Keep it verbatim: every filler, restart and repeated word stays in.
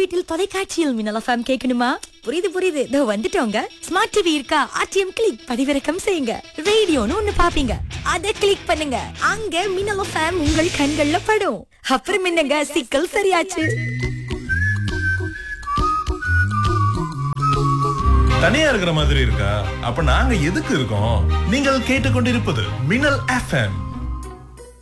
வீட்டில் தொலைக்காட்சியில் மின்னல் எஃப்எம் கேட்கணுமா? புரியுது புரியுது, இதோ வந்துட்டோங்க. ஸ்மார்ட் டிவி இருக்கா? ஆர்டிஎம் கிளிக் பதிவிறக்கம் செய்யுங்க. ரேடியோன்னு ஒண்ணு பாப்பீங்க, அதை கிளிக் பண்ணுங்க. அங்க மின்னல் எஃப்எம் உங்கள் கண்கள்ல படும். அப்புறம் என்னங்க, சிக்கல் சரியாச்சு. தனியா இருக்கிற மாதிரி இருக்கா? அப்ப நாங்க எதுக்கு இருக்கோம்? நீங்கள் கேட்டுக்கொண்டிருப்பது மின்னல் எஃப்எம்.